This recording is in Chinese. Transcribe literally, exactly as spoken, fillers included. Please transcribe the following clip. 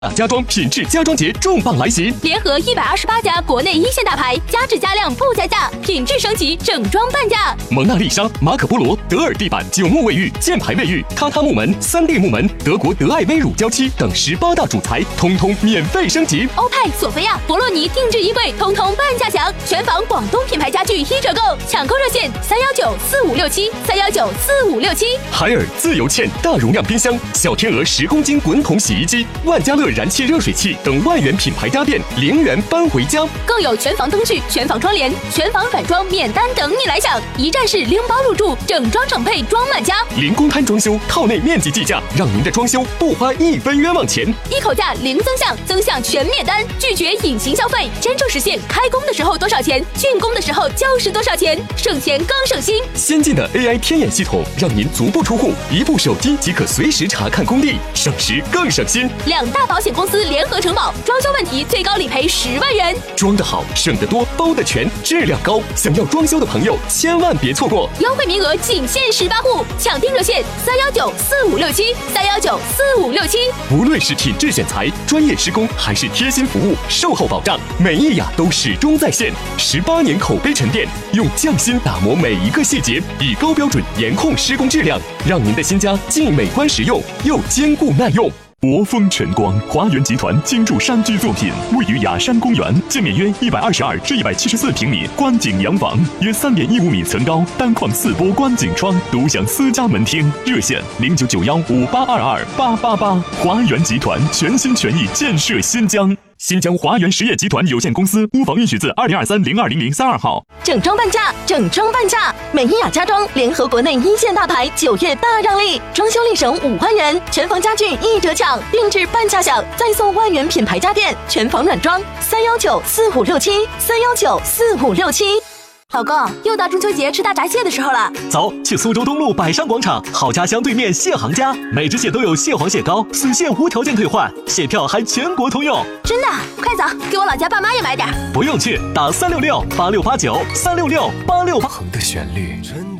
家装品质家装节重磅来袭， 联合一百二十八家国内一线大牌，加质加量不加价，品质升级，整装半价。 蒙娜丽莎、马可波罗、德尔地板、九木卫浴、箭牌卫浴、榻榻木门、三 D 木门、德国德爱威乳胶漆等十八大主材，通通免费升级。 欧派、索菲亚、博洛尼定制衣柜，通通半价享。全房广东品牌家具一折购，抢购热线三幺九四五六七三幺九四五六七。 海尔自由茜大容量冰箱、小天鹅十公斤滚筒洗衣机、万家乐燃气热水器等万元品牌家电零元搬回家， 更有全房灯具、全房窗帘、全房软装免单等你来享，一站式拎包入住，整装整配装满家。 零公摊装修，套内面积计价，让您的装修不花一分冤枉钱。 一口价零增项，增项全免单，拒绝隐形消费，真正实现开工的时候多少钱，竣工的时候就是多少钱，省钱更省心。 先进的 A I 天眼系统，让您足不出户，一部手机即可随时查看工地，省时更省心。 两大保险公司联合承保，装修问题最高理赔十万元。 装得好，省得多，包得全，质量高。想要装修的朋友，千万别错过， 优惠名额仅限十八户，抢订热线三幺九四五六七三幺九四五六七。 无论是品质选材、专业施工，还是贴心服务、售后保障，美意雅都始终在线。十八年口碑沉淀，用匠心打磨每一个细节，以高标准严控施工质量，让您的新家既美观实用，又坚固耐用。 博丰晨光华园集团精筑山居作品，位于雅山公园，建面约一百二十二至一百七十四平米观景洋房，约三点一五米层高，单框四波观景窗，独享私家门厅。热线零九九幺五八二二八八八。华园集团全心全意建设新疆。新疆华源实业集团有限公司屋房允许字二零二三零二零零三二号。 整装半价，整装半价！美伊雅家装联合国内一线大牌，九月大让利，装修立省五万元，全房家具一折抢，定制半价享，再送万元品牌家电，全房软装三幺九四五六七三幺九四五六七。老公，又到中秋节吃大闸蟹的时候了， 走，去苏州东路百商广场好家乡对面蟹行家，每只蟹都有蟹黄蟹膏，损蟹无条件退换，蟹票还全国通用。 真的？快走，给我老家爸妈也买点。 不用去，打三六六八六八九三六六八六八。 的旋律。